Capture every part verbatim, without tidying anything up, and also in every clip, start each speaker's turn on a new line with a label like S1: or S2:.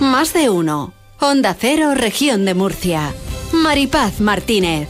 S1: Más de uno. Onda Cero, Región de Murcia. Maripaz Martínez.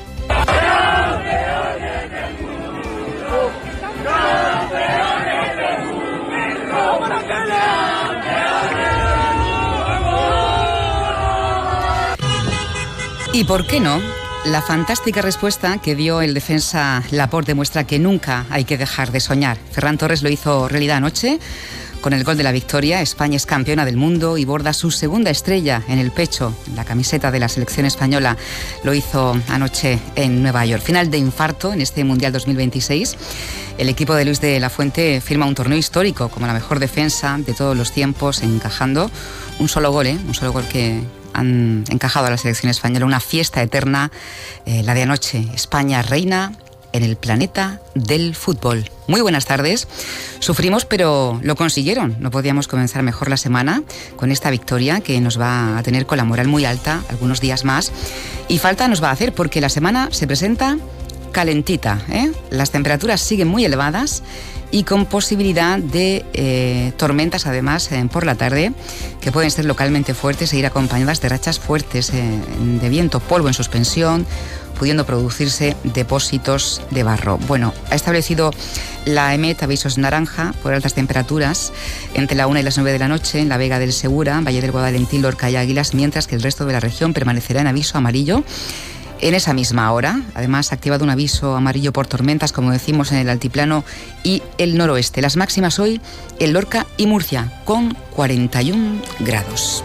S2: ¿Y por qué no? La fantástica respuesta que dio el defensa Laporte demuestra que nunca hay que dejar de soñar. Ferran Torres lo hizo realidad anoche con el gol de la victoria. España es campeona del mundo y borda su segunda estrella en el pecho. La camiseta de la selección española lo hizo anoche en Nueva York. Final de infarto en este Mundial dos mil veintiséis. El equipo de Luis de la Fuente firma un torneo histórico como la mejor defensa de todos los tiempos, encajando un solo gol, ¿eh? un solo gol que han encajado a la selección española. Una fiesta eterna, eh, la de anoche. España reina en el planeta del fútbol. Muy buenas tardes. Sufrimos, pero lo consiguieron. No podíamos comenzar mejor la semana con esta victoria que nos va a tener con la moral muy alta algunos días más. Y falta nos va a hacer porque la semana se presenta calentita, ¿eh? Las temperaturas siguen muy elevadas y con posibilidad de eh, tormentas, además, eh, por la tarde, que pueden ser localmente fuertes e ir acompañadas de rachas fuertes eh, de viento, polvo en suspensión, pudiendo producirse depósitos de barro. Bueno, ha establecido la EMET avisos naranja por altas temperaturas entre la una y las nueve de la noche en la Vega del Segura, Valle del Guadalentín, Lorca y Águilas, mientras que el resto de la región permanecerá en aviso amarillo en esa misma hora. Además, ha activado un aviso amarillo por tormentas, como decimos, en el altiplano y el noroeste. Las máximas hoy en Lorca y Murcia, con cuarenta y un grados.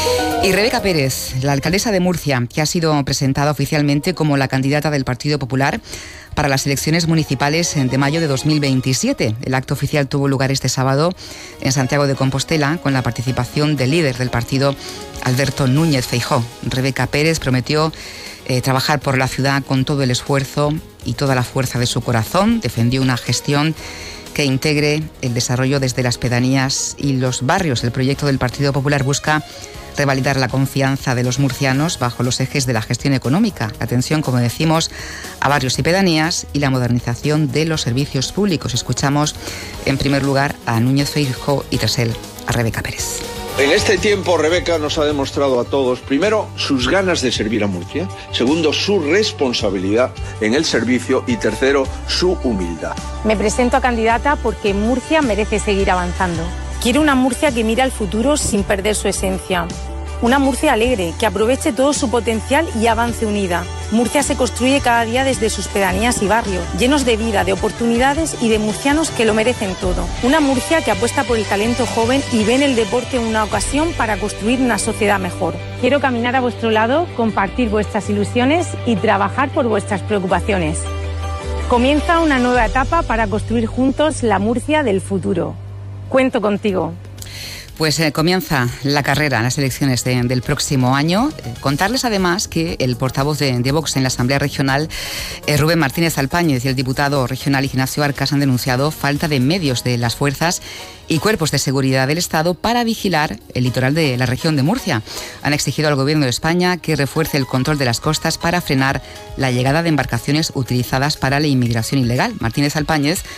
S2: Y Rebeca Pérez, la alcaldesa de Murcia, que ha sido presentada oficialmente como la candidata del Partido Popular para las elecciones municipales de mayo de dos mil veintisiete. El acto oficial tuvo lugar este sábado en Santiago de Compostela con la participación del líder del partido, Alberto Núñez Feijóo. Rebeca Pérez prometió eh, trabajar por la ciudad con todo el esfuerzo y toda la fuerza de su corazón. Defendió una gestión que integre el desarrollo desde las pedanías y los barrios. El proyecto del Partido Popular busca revalidar la confianza de los murcianos bajo los ejes de la gestión económica, la atención, como decimos, a barrios y pedanías y la modernización de los servicios públicos. Escuchamos en primer lugar a Núñez Feijóo y tras él a Rebeca Pérez.
S3: En este tiempo, Rebeca nos ha demostrado a todos, primero, sus ganas de servir a Murcia, segundo, su responsabilidad en el servicio y tercero, su humildad.
S4: Me presento a candidata porque Murcia merece seguir avanzando. Quiero una Murcia que mire al futuro sin perder su esencia. Una Murcia alegre, que aproveche todo su potencial y avance unida. Murcia se construye cada día desde sus pedanías y barrios, llenos de vida, de oportunidades y de murcianos que lo merecen todo. Una Murcia que apuesta por el talento joven y ve en el deporte una ocasión para construir una sociedad mejor. Quiero caminar a vuestro lado, compartir vuestras ilusiones y trabajar por vuestras preocupaciones. Comienza una nueva etapa para construir juntos la Murcia del futuro. Cuento contigo.
S2: Pues eh, comienza la carrera en las elecciones de, del próximo año. Eh, contarles además que el portavoz de, de Vox en la Asamblea Regional, eh, Rubén Martínez Alpáñez, y el diputado regional Ignacio Arcas han denunciado falta de medios de las fuerzas y cuerpos de seguridad del Estado para vigilar el litoral de la región de Murcia. Han exigido al Gobierno de España que refuerce el control de las costas para frenar la llegada de embarcaciones utilizadas para la inmigración ilegal. Martínez Alpáñez